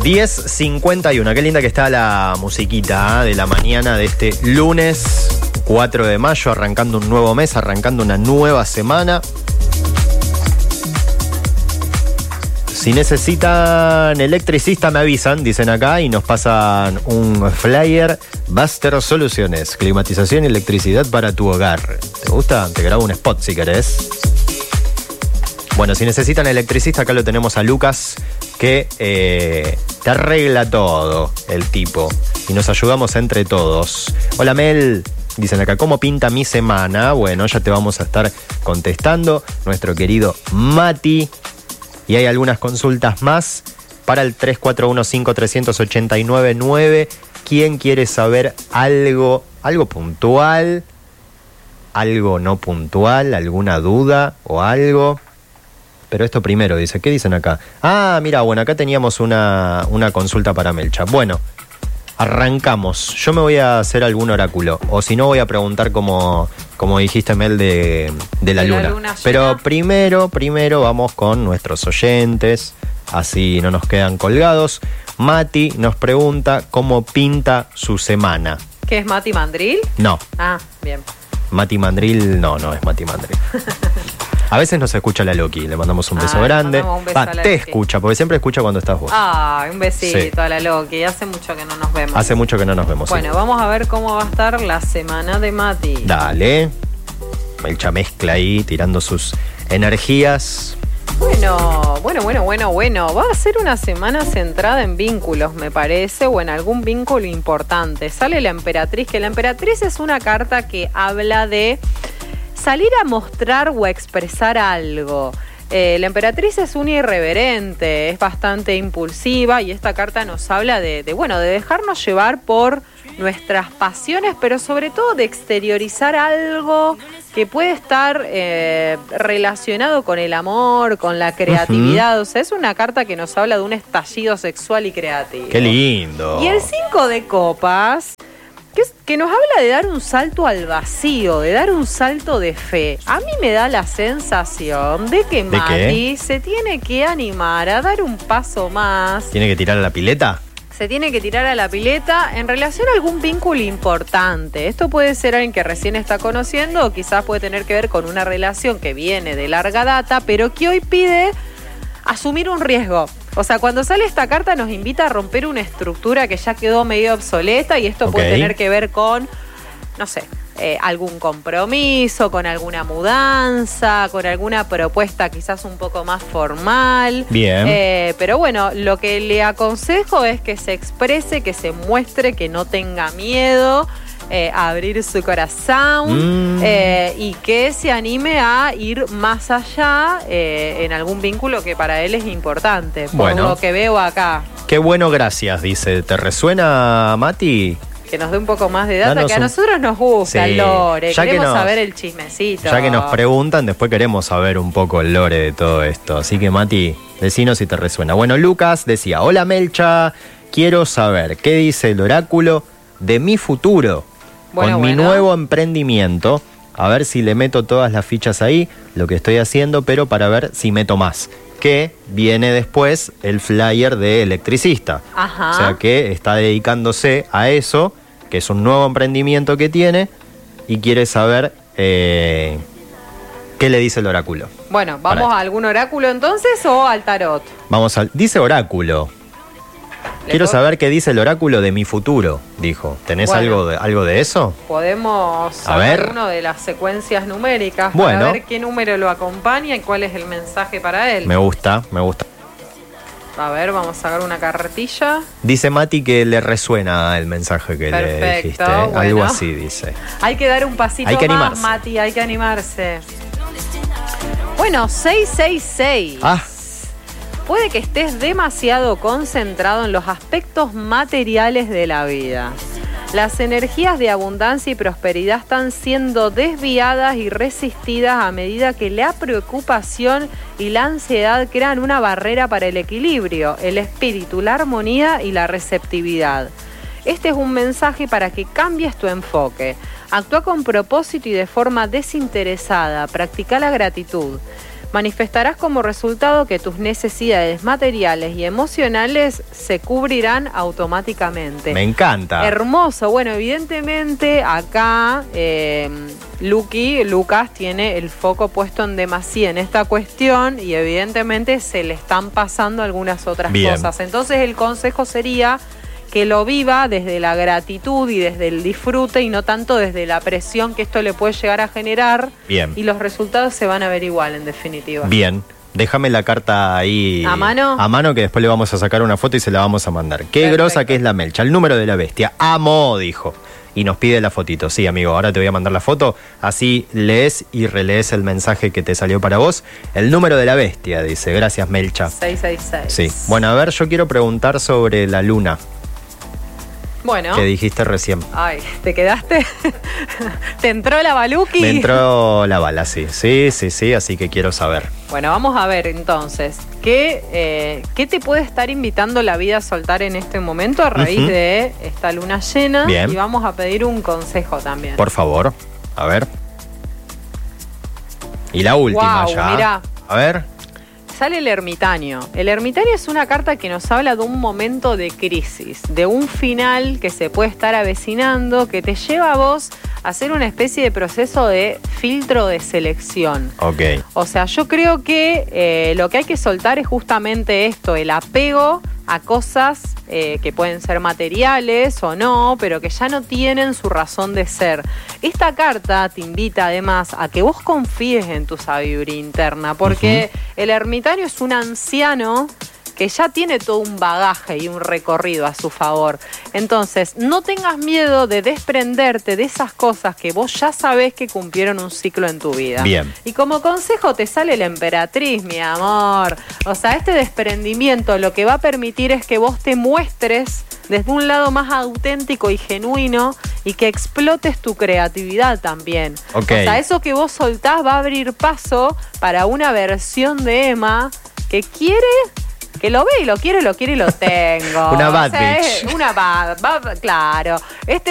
10:51. Qué linda que está la musiquita de la mañana de este lunes 4 de mayo, arrancando un nuevo mes, arrancando una nueva semana. Si necesitan electricista me avisan, dicen acá, y nos pasan un flyer. Buster Soluciones, climatización y electricidad para tu hogar. ¿Te gusta? Te grabo un spot si querés. Bueno, si necesitan electricista, acá lo tenemos a Lucas, que te arregla todo el tipo. Y nos ayudamos entre todos. Hola Mel, dicen acá, ¿cómo pinta mi semana? Bueno, ya te vamos a estar contestando. Nuestro querido Mati. Y hay algunas consultas más para el 3415-389-9. ¿Quién quiere saber algo puntual? ¿Algo no puntual? ¿Alguna duda o algo? Pero esto primero, dice. ¿Qué dicen acá? Ah, mira, bueno, acá teníamos una consulta para Melcha. Bueno, arrancamos. Yo me voy a hacer algún oráculo. O si no, voy a preguntar como dijiste, Mel, de la luna. Pero primero vamos con nuestros oyentes. Así no nos quedan colgados. Mati nos pregunta cómo pinta su semana. ¿Qué es Mati Mandril? No. Ah, bien. Mati Mandril, no es Mati Mandril. A veces nos escucha la Loki, le mandamos un beso grande. Un beso a la te Loki. Escucha, porque siempre escucha cuando estás vos. Un besito Sí. a la Loki. Hace mucho que no nos vemos. Hace mucho que no nos vemos. Bueno, sí. vamos a ver cómo va a estar la semana de Mati. Dale. Melcha mezcla ahí, tirando sus energías. Bueno. Va a ser una semana centrada en vínculos, me parece, o en algún vínculo importante. Sale la Emperatriz, que la Emperatriz es una carta que habla de salir a mostrar o a expresar algo. La Emperatriz es una irreverente, es bastante impulsiva, y esta carta nos habla de dejarnos llevar por nuestras pasiones, pero sobre todo de exteriorizar algo que puede estar relacionado con el amor, con la creatividad. O sea, es una carta que nos habla de un estallido sexual y creativo. ¡Qué lindo! Y el 5 de copas, que nos habla de dar un salto al vacío, de dar un salto de fe. A mí me da la sensación de que Mati se tiene que animar a dar un paso más. ¿Tiene que tirar a la pileta? Se tiene que tirar a la pileta en relación a algún vínculo importante. Esto puede ser alguien que recién está conociendo, o quizás puede tener que ver con una relación que viene de larga data, pero que hoy pide asumir un riesgo. O sea, cuando sale esta carta nos invita a romper una estructura que ya quedó medio obsoleta, y esto puede tener que ver con, no sé, algún compromiso, con alguna mudanza, con alguna propuesta quizás un poco más formal. Bien. Pero bueno, lo que le aconsejo es que se exprese, que se muestre, que no tenga miedo a abrir su corazón y que se anime a ir más allá en algún vínculo que para él es importante, por lo que veo acá. Qué bueno, gracias, dice. ¿Te resuena, Mati? Que nos dé un poco más de data, que a nosotros nos gusta el lore, queremos saber el chismecito. Ya que nos preguntan, después queremos saber un poco el lore de todo esto. Así que, Mati, decinos si te resuena. Bueno, Lucas decía, hola Melcha, quiero saber qué dice el oráculo de mi futuro con mi nuevo emprendimiento. A ver si le meto todas las fichas ahí, lo que estoy haciendo, pero para ver si meto más. Que viene después el flyer de electricista. Ajá. O sea que está dedicándose a eso, que es un nuevo emprendimiento que tiene, y quiere saber qué le dice el oráculo. Bueno, ¿vamos a algún oráculo entonces o al tarot? Dice oráculo. Quiero saber qué dice el oráculo de mi futuro, dijo. ¿Tenés algo de eso? Podemos saber uno de las secuencias numéricas para ver qué número lo acompaña y cuál es el mensaje para él. Me gusta. A ver, vamos a sacar una cartilla. Dice Mati que le resuena el mensaje que le dijiste. Bueno. Algo así dice. Hay que dar un pasito más, Mati, hay que animarse. Bueno, 666. Puede que estés demasiado concentrado en los aspectos materiales de la vida. Las energías de abundancia y prosperidad están siendo desviadas y resistidas a medida que la preocupación y la ansiedad crean una barrera para el equilibrio, el espíritu, la armonía y la receptividad. Este es un mensaje para que cambies tu enfoque. Actúa con propósito y de forma desinteresada. Practica la gratitud. Manifestarás como resultado que tus necesidades materiales y emocionales se cubrirán automáticamente. Me encanta. Hermoso. Bueno, evidentemente acá Lucas tiene el foco puesto en demasía en esta cuestión y evidentemente se le están pasando algunas otras cosas. Entonces el consejo sería que lo viva desde la gratitud y desde el disfrute y no tanto desde la presión que esto le puede llegar a generar. Bien. Y los resultados se van a ver igual, en definitiva. Bien. Déjame la carta ahí. ¿A mano? A mano, que después le vamos a sacar una foto y se la vamos a mandar. Qué grosa que es la Melcha. El número de la bestia. Amo, dijo. Y nos pide la fotito. Sí, amigo, ahora te voy a mandar la foto. Así lees y relees el mensaje que te salió para vos. El número de la bestia, dice. Gracias, Melcha. 666. Sí. Bueno, a ver, yo quiero preguntar sobre la luna. Bueno. Que dijiste recién. Ay, ¿te quedaste? ¿Te entró la baluqui? Me entró la bala, sí. Sí, así que quiero saber. Bueno, vamos a ver entonces, ¿qué te puede estar invitando la vida a soltar en este momento a raíz de esta luna llena? Bien. Y vamos a pedir un consejo también. Por favor, a ver. Y la última ya. Mirá. A ver. Sale el ermitaño. El ermitaño es una carta que nos habla de un momento de crisis, de un final que se puede estar avecinando, que te lleva a vos a hacer una especie de proceso de filtro de selección. Ok. O sea, yo creo que lo que hay que soltar es justamente esto, el apego a cosas que pueden ser materiales o no, pero que ya no tienen su razón de ser. Esta carta te invita además a que vos confíes en tu sabiduría interna, porque el ermitaño es un anciano que ya tiene todo un bagaje y un recorrido a su favor. Entonces, no tengas miedo de desprenderte de esas cosas que vos ya sabés que cumplieron un ciclo en tu vida. Bien. Y como consejo te sale la emperatriz, mi amor. O sea, este desprendimiento lo que va a permitir es que vos te muestres desde un lado más auténtico y genuino y que explotes tu creatividad también. Okay. O sea, eso que vos soltás va a abrir paso para una versión de Emma que quiere... Que lo ve y lo quiere y lo tengo. Una bad bitch. Una bad, claro.